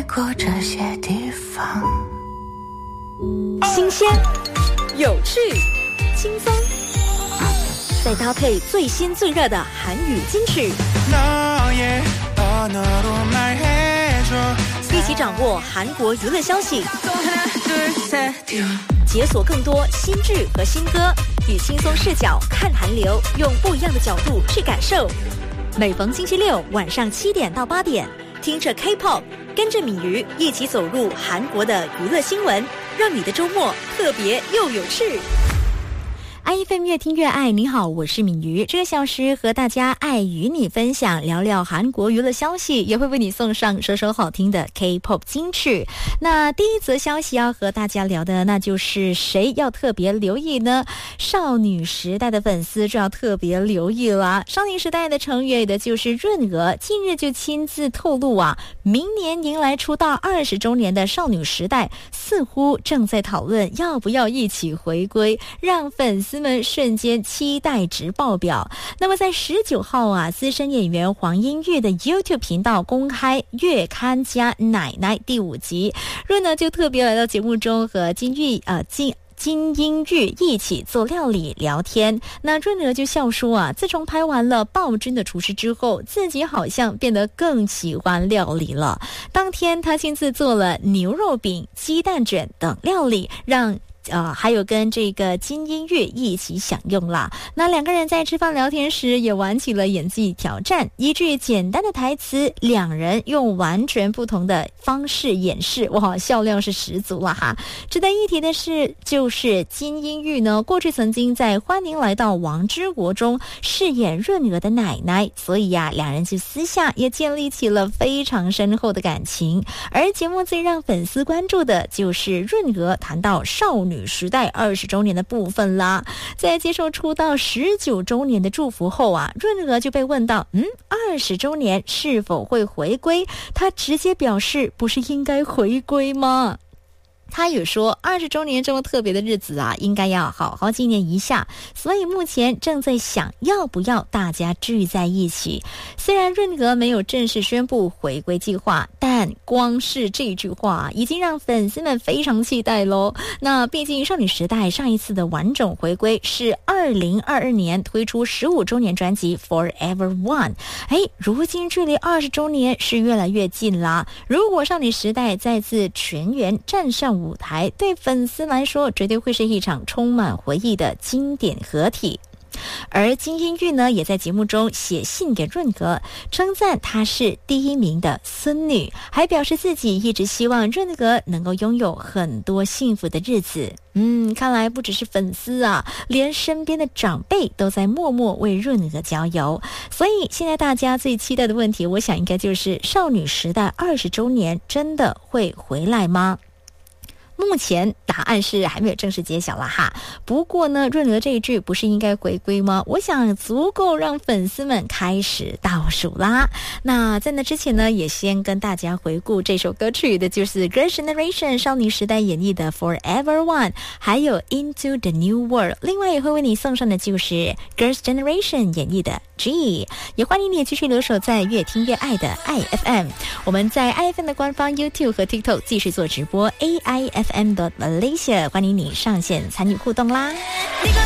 过这些地方。 新鲜、有趣、轻松，再搭配最新最热的韩语金曲，一起掌握韩国娱乐消息，解锁更多新剧和新歌，以轻松视角看韩流，用不一样的角度去感受。每逢星期六晚上7点到8点，听着 K-pop， 跟着敏瑜一起走入韩国的娱乐新闻，让你的周末特别又有趣。iFM 越听越爱，你好，我是敏瑜。这个小时和大家爱与你分享，聊聊韩国娱乐消息，也会为你送上首首好听的 K-pop 金曲。那第一则消息要和大家聊的，那就是谁要特别留意呢？少女时代的粉丝就要特别留意了。少女时代的成员的就是润娥，近日就亲自透露啊，明年迎来出道20周年的少女时代，似乎正在讨论要不要一起回归，让粉丝们瞬间期待值爆表。那么在19号啊，资深演員黃英玉的 YouTube 頻道公開月刊家奶奶第5集，潤呢就特別來到節目中和金英玉一起做料理聊天。那润娥就笑說啊，自從拍完了暴君的廚師之後，自己好像變得更喜歡料理了。當天他親自做了牛肉餅、雞蛋卷等料理，讓还有跟这个金英玉一起享用啦。那两个人在吃饭聊天时也玩起了演技挑战，一句简单的台词，两人用完全不同的方式演示，哇，笑料是十足了哈。值得一提的是，就是金英玉呢，过去曾经在欢迎来到王之国中饰演润娥的奶奶，所以啊，两人就私下也建立起了非常深厚的感情。而节目最让粉丝关注的就是润娥谈到少女时代20周年的部分啦。在接受出道19周年的祝福后啊，润娥就被问到20周年是否会回归，她直接表示不是应该回归吗？他也说20周年这么特别的日子啊，应该要好好纪念一下，所以目前正在想要不要大家聚在一起。虽然润娥没有正式宣布回归计划，但光是这句话已经让粉丝们非常期待咯。那毕竟少女时代上一次的完整回归是2022年推出15周年专辑 Forever One， 如今距离20周年是越来越近啦。如果少女时代再次全员站上舞台，对粉丝来说绝对会是一场充满回忆的经典合体。而金英玉呢，也在节目中写信给润娥，称赞她是第1名的孙女，还表示自己一直希望润娥能够拥有很多幸福的日子。看来不只是粉丝啊，连身边的长辈都在默默为润娥加油。所以现在大家最期待的问题，我想应该就是少女时代20周年真的会回来吗？目前答案是还没有正式揭晓了哈。不过呢，润娥这一句不是应该回归吗？我想足够让粉丝们开始倒数啦。那在那之前呢，也先跟大家回顾这首歌曲的就是 Girls' Generation 少女时代演绎的 Forever One， 还有 Into the New World。 另外也会为你送上的就是 Girls' Generation 演绎的 G。 也欢迎你继续留守在越听越爱的 iFM。 我们在 iFM 的官方 YouTube 和 TikTok 继续做直播 AIFM.Malaysia， 欢迎你上线参与互动啦。